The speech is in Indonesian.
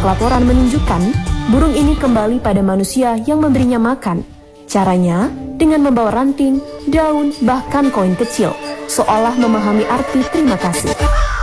laporan menunjukkan burung ini kembali pada manusia yang memberinya makan. Caranya dengan membawa ranting, daun, bahkan koin kecil, seolah memahami arti terima kasih.